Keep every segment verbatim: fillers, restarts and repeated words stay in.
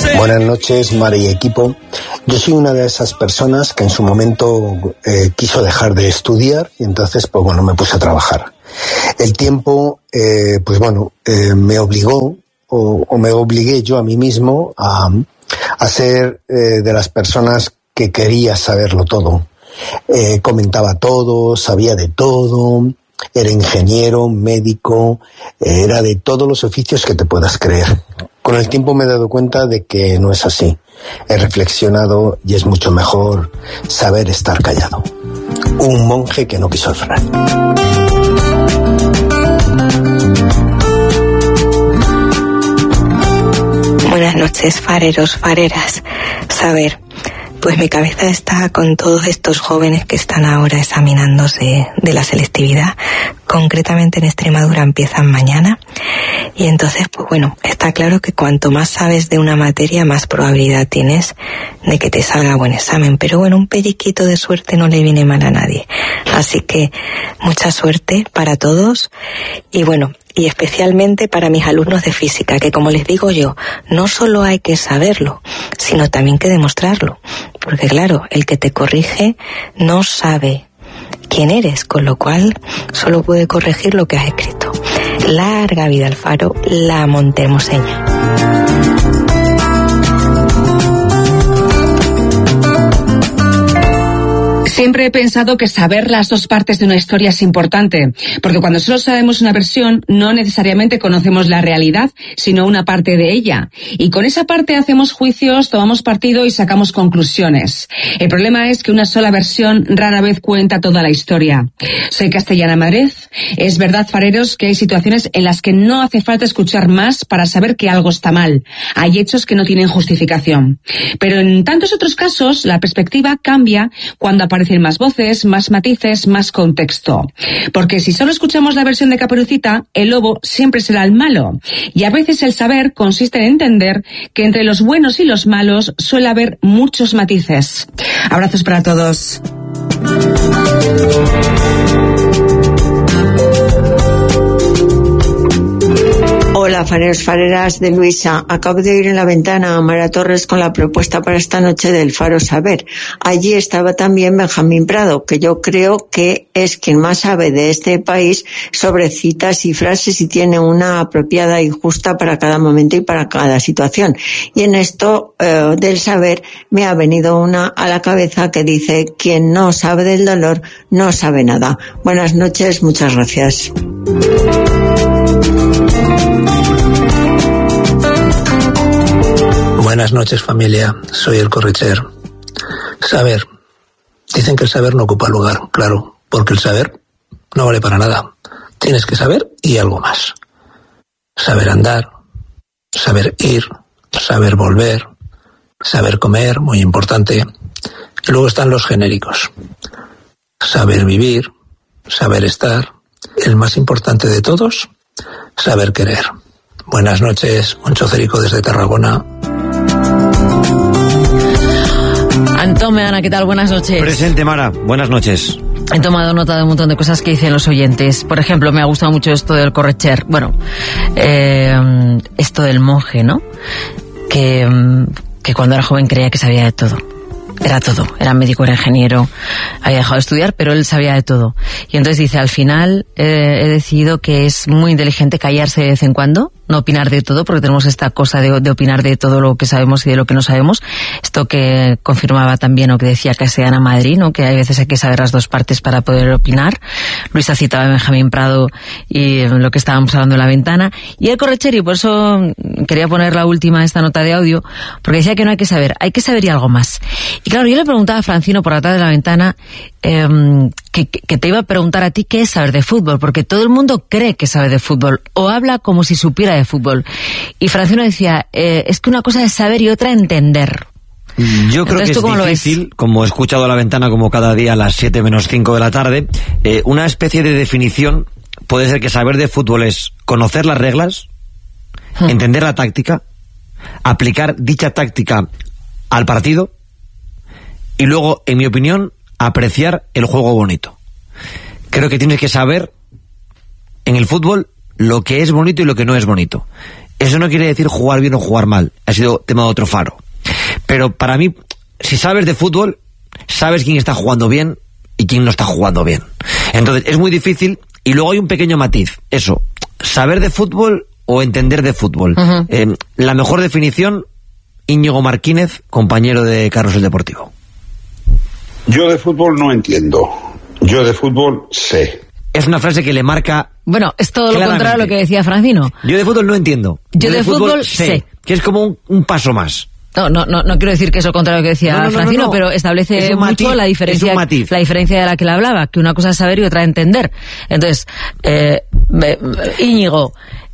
Buenas noches, Mari y equipo. Yo soy una de esas personas que en su momento eh, quiso dejar de estudiar y entonces, pues bueno, me puse a trabajar. El tiempo, eh, pues bueno, eh, me obligó o, o me obligué yo a mí mismo a, a ser eh, de las personas que quería saberlo todo. Eh, comentaba todo, sabía de todo, era ingeniero, médico, eh, era de todos los oficios que te puedas creer. Con el tiempo me he dado cuenta de que no es así. He reflexionado y es mucho mejor saber estar callado. Un monje que no quiso hablar. Buenas noches, fareros, fareras. Saber, pues mi cabeza está con todos estos jóvenes que están ahora examinándose de la selectividad. Concretamente en Extremadura empiezan mañana. Y entonces, pues bueno, está claro que cuanto más sabes de una materia, más probabilidad tienes de que te salga buen examen. Pero bueno, un pelliquito de suerte no le viene mal a nadie. Así que mucha suerte para todos. Y bueno, y especialmente para mis alumnos de física, que como les digo yo, no solo hay que saberlo, sino también que demostrarlo. Porque claro, el que te corrige no sabe quién eres, con lo cual solo puede corregir lo que has escrito. Larga vida al faro, la montehermoseña. Siempre he pensado que saber las dos partes de una historia es importante, porque cuando solo sabemos una versión, no necesariamente conocemos la realidad, sino una parte de ella. Y con esa parte hacemos juicios, tomamos partido y sacamos conclusiones. El problema es que una sola versión rara vez cuenta toda la historia. Soy Castellana Madrid. Es verdad, fareros, que hay situaciones en las que no hace falta escuchar más para saber que algo está mal. Hay hechos que no tienen justificación. Pero en tantos otros casos, la perspectiva cambia cuando aparece más voces, más matices, más contexto. Porque si solo escuchamos la versión de Caperucita, el lobo siempre será el malo. Y a veces el saber consiste en entender que entre los buenos y los malos suele haber muchos matices. Abrazos para todos. Hola, fareros, fareras de Luisa. Acabo de oír en la ventana a Mara Torres con la propuesta para esta noche del Faro Saber. Allí estaba también Benjamín Prado, que yo creo que es quien más sabe de este país sobre citas y frases y tiene una apropiada y justa para cada momento y para cada situación. Y en esto eh, del saber me ha venido una a la cabeza que dice: quien no sabe del dolor no sabe nada. Buenas noches, muchas gracias. Buenas noches, familia. Soy el Corricher. Saber. Dicen que el saber no ocupa lugar, claro, porque el saber no vale para nada. Tienes que saber y algo más. Saber andar, saber ir, saber volver, saber comer, muy importante. Y luego están los genéricos. Saber vivir, saber estar. El más importante de todos, saber querer. Buenas noches, Moncho Cérico desde Tarragona. Antome, Ana, ¿qué tal? Buenas noches. Presente, Mara. Buenas noches. He tomado nota de un montón de cosas que dicen los oyentes. Por ejemplo, me ha gustado mucho esto del Corricher. Bueno, eh, esto del monje, ¿no? Que, que cuando era joven creía que sabía de todo. Era todo. Era médico, era ingeniero, había dejado de estudiar, pero él sabía de todo. Y entonces dice, al final eh, he decidido que es muy inteligente callarse de vez en cuando, no opinar de todo, porque tenemos esta cosa de, de opinar de todo lo que sabemos y de lo que no sabemos. Esto que confirmaba también o que decía Castellana Madrid, ¿no? Que hay veces hay que saber las dos partes para poder opinar. Luisa citaba a Benjamín Prado y lo que estábamos hablando en la ventana. Y el Correcheri, por eso quería poner la última esta nota de audio, porque decía que no hay que saber, hay que saber y algo más. Y claro, yo le preguntaba a Francino por atrás de la ventana eh, que, que te iba a preguntar a ti qué es saber de fútbol, porque todo el mundo cree que sabe de fútbol o habla como si supiera de fútbol. Y Francino decía, eh, es que una cosa es saber y otra entender. Yo creo Entonces, que es difícil, como he escuchado a la ventana como cada día a las siete menos cinco de la tarde, eh, una especie de definición puede ser que saber de fútbol es conocer las reglas, hmm. entender la táctica, aplicar dicha táctica al partido y luego, en mi opinión, apreciar el juego bonito. Creo que tienes que saber en el fútbol lo que es bonito y lo que no es bonito. Eso no quiere decir jugar bien o jugar mal. Ha sido tema de otro faro. Pero para mí, si sabes de fútbol, sabes quién está jugando bien y quién no está jugando bien. Entonces, es muy difícil. Y luego hay un pequeño matiz. Eso, saber de fútbol o entender de fútbol. Uh-huh. Eh, la mejor definición, Íñigo Martínez, compañero de Carrusel Deportivo. Yo de fútbol no entiendo. Yo de fútbol sé. Es una frase que le marca... Bueno, es todo lo contrario a lo que decía Francino. Yo de fútbol no entiendo. Yo, Yo de, de fútbol, fútbol sé, sé. Que es como un, un paso más. No, no, no, no quiero decir que es lo contrario a lo que decía no, no, Francino, no, no, no. pero establece mucho matiz, la diferencia la diferencia de la que le hablaba, que una cosa es saber y otra entender. Entonces, eh, Íñigo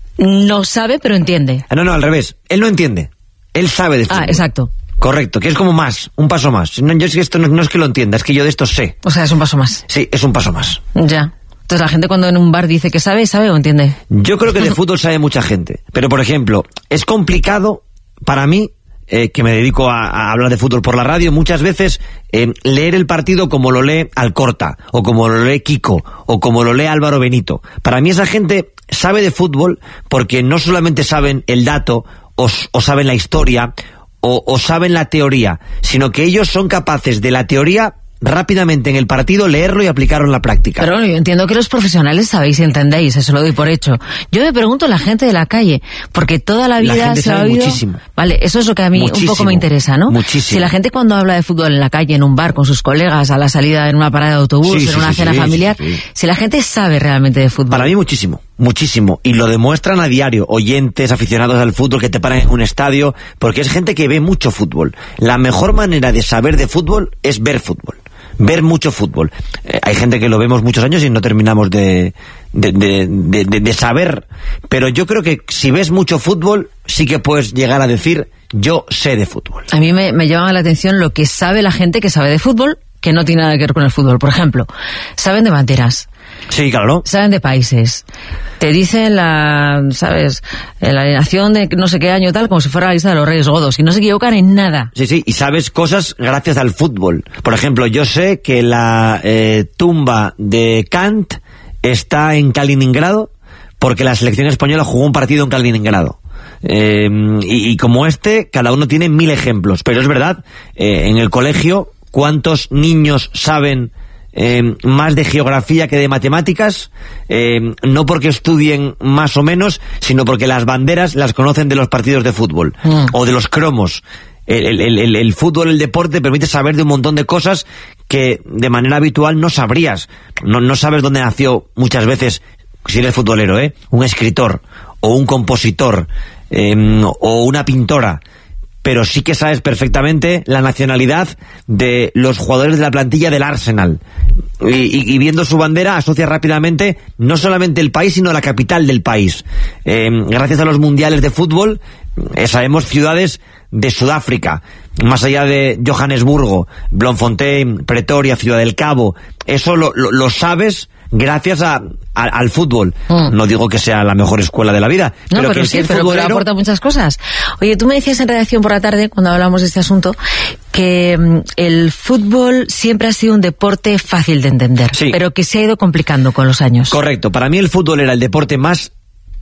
no sabe, pero entiende. No, no, al revés. Él no entiende. Él sabe de fútbol. Ah, exacto. Correcto, que es como más, un paso más. No, yo es que esto no, no es que lo entienda, es que yo de esto sé. O sea, es un paso más. Sí, es un paso más. Ya. Entonces la gente cuando en un bar dice que sabe, ¿sabe o entiende? Yo creo que de fútbol sabe mucha gente. Pero, por ejemplo, es complicado para mí, eh, que me dedico a, a hablar de fútbol por la radio, muchas veces eh, leer el partido como lo lee Alcorta, o como lo lee Kiko, o como lo lee Álvaro Benito. Para mí esa gente sabe de fútbol porque no solamente saben el dato, o, o saben la historia, o, o saben la teoría, sino que ellos son capaces de la teoría rápidamente en el partido, leerlo y aplicarlo en la práctica. Pero bueno, yo entiendo que los profesionales sabéis y entendéis, eso lo doy por hecho. Yo me pregunto a la gente de la calle, porque toda la vida la gente se ha sabe oído... muchísimo. Vale, eso es lo que a mí muchísimo, un poco me interesa, ¿no? Muchísimo. Si la gente cuando habla de fútbol en la calle, en un bar, con sus colegas, a la salida en una parada de autobús, sí, en sí, una sí, cena sí, familiar, sí, sí. si la gente sabe realmente de fútbol... Para mí muchísimo, muchísimo. Y lo demuestran a diario, oyentes, aficionados al fútbol que te paran en un estadio, porque es gente que ve mucho fútbol. La mejor manera de saber de fútbol es ver fútbol. Ver mucho fútbol. Eh, hay gente que lo vemos muchos años y no terminamos de, de, de, de, de, de saber. Pero yo creo que si ves mucho fútbol, sí que puedes llegar a decir, yo sé de fútbol. A mí me, me llama la atención lo que sabe la gente que sabe de fútbol, que no tiene nada que ver con el fútbol. Por ejemplo, saben de banderas. Sí, claro. Saben de países. Te dicen la, ¿sabes? La alineación de no sé qué año tal, como si fuera la lista de los Reyes Godos. Y no se equivocan en nada. Sí, sí, y sabes cosas gracias al fútbol. Por ejemplo, yo sé que la eh, tumba de Kant está en Kaliningrado porque la selección española jugó un partido en Kaliningrado. Eh, y, y como este, cada uno tiene mil ejemplos. Pero es verdad, eh, en el colegio, ¿cuántos niños saben Eh, más de geografía que de matemáticas? Eh, no porque estudien más o menos, sino porque las banderas las conocen de los partidos de fútbol, mm. o de los cromos. El, el, el, el fútbol, el deporte, permite saber de un montón de cosas que de manera habitual no sabrías. No, no sabes dónde nació muchas veces, si eres futbolero, ¿eh? un escritor, o un compositor, eh, o una pintora. Pero sí que sabes perfectamente la nacionalidad de los jugadores de la plantilla del Arsenal. Y, y, y viendo su bandera asocia rápidamente no solamente el país, sino la capital del país. Eh, gracias a los mundiales de fútbol, eh, sabemos ciudades de Sudáfrica, más allá de Johannesburgo, Bloemfontein, Pretoria, Ciudad del Cabo. Eso lo, lo, lo sabes gracias a, a, al fútbol. Mm. No digo que sea la mejor escuela de la vida, no, pero, pero que el sí, ser pero, futbolero... pero aporta muchas cosas. Oye, tú me decías en redacción por la tarde, cuando hablamos de este asunto, que mm, el fútbol siempre ha sido un deporte fácil de entender, sí, pero que se ha ido complicando con los años. Correcto. Para mí el fútbol era el deporte más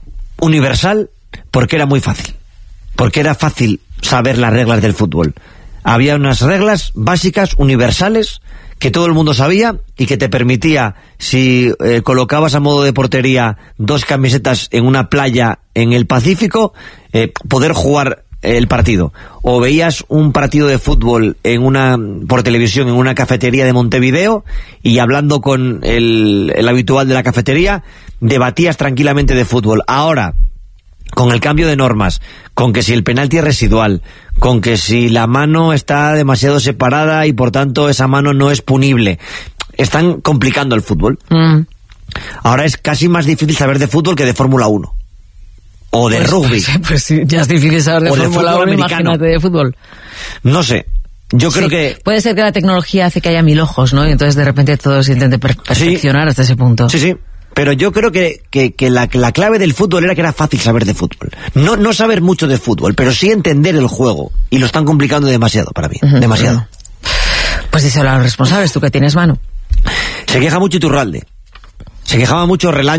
universal porque era muy fácil. Porque era fácil saber las reglas del fútbol. Había unas reglas básicas, universales, que todo el mundo sabía y que te permitía, si eh, colocabas a modo de portería dos camisetas en una playa en el Pacífico, eh, poder jugar el partido. O veías un partido de fútbol en una por televisión en una cafetería de Montevideo y hablando con el, el habitual de la cafetería, debatías tranquilamente de fútbol. Ahora, con el cambio de normas, con que si el penalti es residual, con que si la mano está demasiado separada y por tanto esa mano no es punible, están complicando el fútbol. Mm. Ahora es casi más difícil saber de fútbol que de Fórmula uno. O de pues, rugby. Pues, pues sí, ya es difícil saber de Fórmula uno, imagínate de fútbol. No sé. Yo creo sí, que... Puede ser que la tecnología hace que haya mil ojos, ¿no? Y entonces de repente todo se intente per perfeccionar sí, hasta ese punto. Sí, sí. Pero yo creo que, que, que la, la clave del fútbol era que era fácil saber de fútbol. No, no saber mucho de fútbol, pero sí entender el juego. Y lo están complicando demasiado para mí. Uh-huh, demasiado. Uh-huh. Pues díselo a los responsables, tú que tienes mano. Se queja mucho Iturralde. Se quejaba mucho Relaño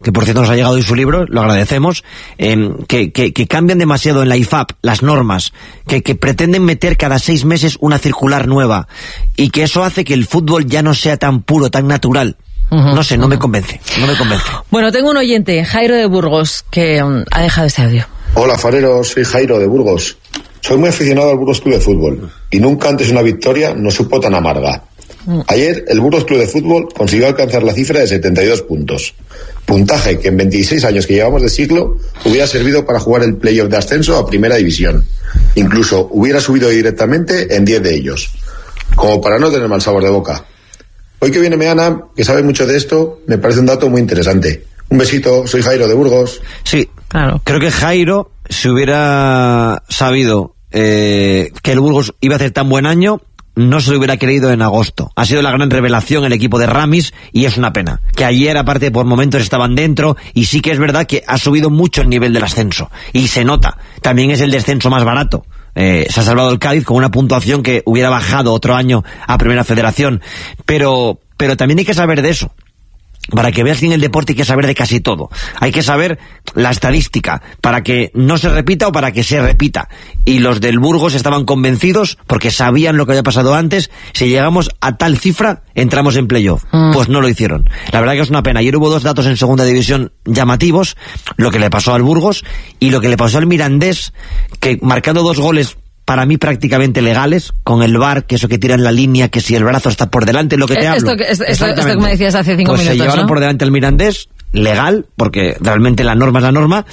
que por cierto nos ha llegado hoy su libro, lo agradecemos, eh, que, que, que cambian demasiado en la I F A P las normas, que, que pretenden meter cada seis meses una circular nueva, y que eso hace que el fútbol ya no sea tan puro, tan natural. Uh-huh, no sé, no uh-huh. me convence, no me convence. Bueno, tengo un oyente, Jairo de Burgos, que um, ha dejado este audio. Hola, fareros, soy Jairo de Burgos. Soy muy aficionado al Burgos Club de Fútbol, y nunca antes una victoria nos supo tan amarga. Ayer el Burgos Club de Fútbol consiguió alcanzar la cifra de setenta y dos puntos, puntaje que en veintiséis años que llevamos de siglo hubiera servido para jugar el playoff de ascenso a Primera División. Incluso hubiera subido directamente en diez de ellos, como para no tener mal sabor de boca. Hoy que viene Meana, que sabe mucho de esto, me parece un dato muy interesante. Un besito, soy Jairo de Burgos. Sí, claro. Creo que Jairo, si hubiera sabido eh, que el Burgos iba a hacer tan buen año, no se lo hubiera creído en agosto. Ha sido la gran revelación el equipo de Ramis, y es una pena. Que ayer, aparte, por momentos estaban dentro, y sí que es verdad que ha subido mucho el nivel del ascenso. Y se nota. También es el descenso más barato. Eh, se ha salvado el Cádiz con una puntuación que hubiera bajado otro año a Primera Federación. Pero, pero también hay que saber de eso. Para que veas que en el deporte hay que saber de casi todo. Hay que saber la estadística para que no se repita o para que se repita. Y los del Burgos estaban convencidos porque sabían lo que había pasado antes. Si llegamos a tal cifra, entramos en playoff. Mm. Pues no lo hicieron. La verdad que es una pena. Ayer hubo dos datos en segunda división llamativos. Lo que le pasó al Burgos y lo que le pasó al Mirandés, que marcando dos goles para mí prácticamente legales, con el V A R, que eso que tira en la línea, que si el brazo está por delante, lo que te esto, hablo. Esto, esto, esto que me decías hace cinco pues minutos, se llevaron, ¿no?, por delante el Mirandés, legal, porque realmente la norma es la norma,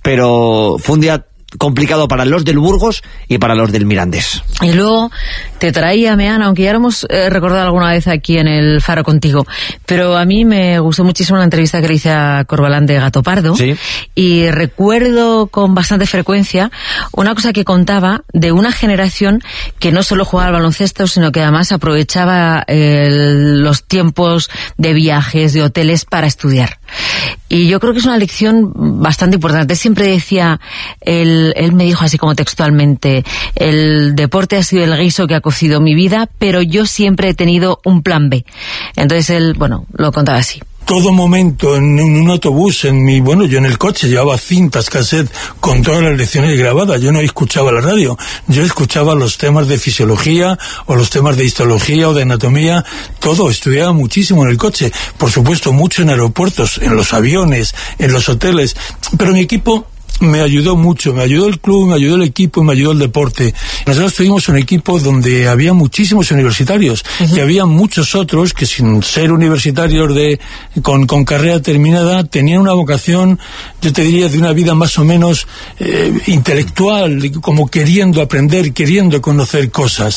pero fue un día complicado para los del Burgos y para los del Mirandés. Y luego te traía, Meana, aunque ya lo hemos eh, recordado alguna vez aquí en el Faro contigo, pero a mí me gustó muchísimo la entrevista que le hice a Corbalán de Gato Pardo. ¿Sí? Y recuerdo con bastante frecuencia una cosa que contaba de una generación que no solo jugaba al baloncesto, sino que además aprovechaba eh, los tiempos de viajes, de hoteles para estudiar. Y yo creo que es una lección bastante importante. Siempre decía, él, él me dijo así como textualmente, el deporte ha sido el guiso que ha cocido mi vida, pero yo siempre he tenido un plan B. Entonces él, bueno, lo contaba así. Todo momento en, en un autobús, en mi, bueno, yo en el coche llevaba cintas, cassette con todas las lecciones grabadas. Yo no escuchaba la radio, yo escuchaba los temas de fisiología o los temas de histología o de anatomía, todo, estudiaba muchísimo en el coche. Por supuesto, mucho en aeropuertos, en los aviones, en los hoteles, pero mi equipo me ayudó mucho, me ayudó el club, me ayudó el equipo y me ayudó el deporte. Nosotros tuvimos un equipo donde había muchísimos universitarios, uh-huh. y había muchos otros que sin ser universitarios de con, con carrera terminada tenían una vocación, yo te diría, de una vida más o menos eh, intelectual, como queriendo aprender, queriendo conocer cosas.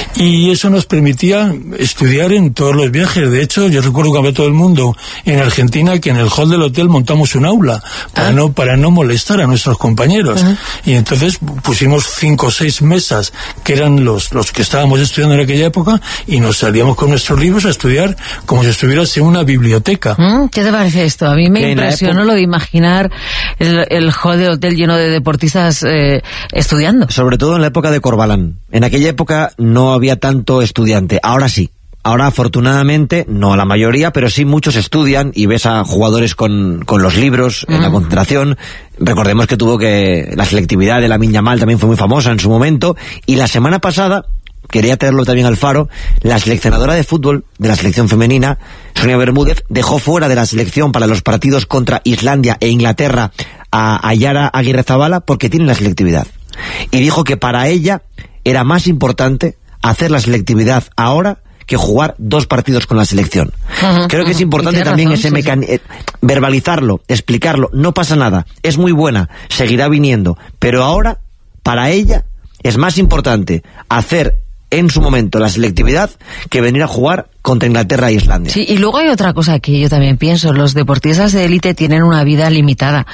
Y eso nos permitía estudiar en todos los viajes. De hecho, yo recuerdo que había todo el mundo en Argentina que en el hall del hotel montamos un aula para, ¿Ah? no, para no molestar a nuestros compañeros. Uh-huh. Y entonces pusimos cinco o seis mesas que eran los, los que estábamos estudiando en aquella época, y nos salíamos con nuestros libros a estudiar como si estuvieras en una biblioteca. ¿Mm? ¿Qué te parece esto? A mí me impresionó época... lo de imaginar el, el hall de hotel lleno de deportistas eh, estudiando. Sobre todo en la época de Corbalán. En aquella época no había tanto estudiante, ahora sí. Ahora, afortunadamente, no la mayoría, pero sí muchos estudian, y ves a jugadores con, con los libros en uh-huh. la concentración. Recordemos que tuvo que la selectividad de Lamine Yamal también fue muy famosa en su momento, y la semana pasada, quería traerlo también al Faro, la seleccionadora de fútbol de la selección femenina, Sonia Bermúdez, dejó fuera de la selección para los partidos contra Islandia e Inglaterra a, a Yara Aguirrezabala porque tiene la selectividad. Y dijo que para ella era más importante hacer la selectividad ahora que jugar dos partidos con la selección. Uh-huh, Creo que uh-huh. es importante también razón, ese sí, mecan... sí. verbalizarlo, explicarlo. No pasa nada, es muy buena, seguirá viniendo, pero ahora, para ella, es más importante hacer en su momento la selectividad que venir a jugar contra Inglaterra e Islandia. Sí, y luego hay otra cosa que yo también pienso, los deportistas de élite tienen una vida limitada,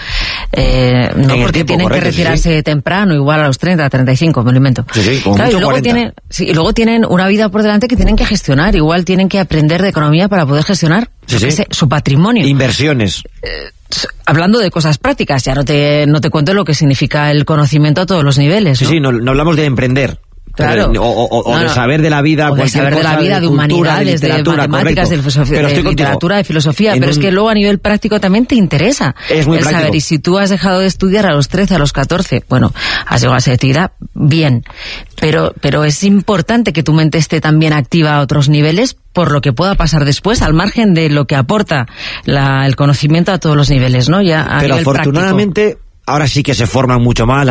eh, no porque tiempo, tienen correcto, que retirarse sí. temprano, igual a los treinta, treinta y cinco, me lo invento. Sí, sí, como claro, mucho y luego cuarenta. tienen, sí, y luego tienen una vida por delante que tienen que gestionar, igual tienen que aprender de economía para poder gestionar sí, sí. Sé, su patrimonio. Inversiones. Eh, hablando de cosas prácticas, ya no te, no te cuento lo que significa el conocimiento a todos los niveles, ¿no? Sí, sí, no, no hablamos de emprender, Claro. Pero, o, o, o no, de no. saber de la vida, o de saber de la vida, de, de humanidades, de, de matemáticas, correcto. de, filosofía, pero de literatura, de filosofía, pero un... es que luego a nivel práctico también te interesa es muy el práctico. saber. Y si tú has dejado de estudiar a los trece, a los catorce, bueno, has llegado a esa selectividad, bien, pero, pero es importante que tu mente esté también activa a otros niveles por lo que pueda pasar después, al margen de lo que aporta la, el conocimiento a todos los niveles, ¿no? Ya a pero nivel afortunadamente práctico. Ahora sí que se forman mucho más.